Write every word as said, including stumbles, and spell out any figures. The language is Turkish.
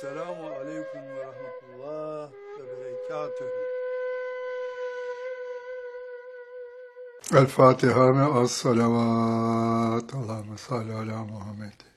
Esselamu aleyküm ve rahmetullah ve berekatühü. El Fatiha ve as-salavat. Allahümme salli ala Muhammed.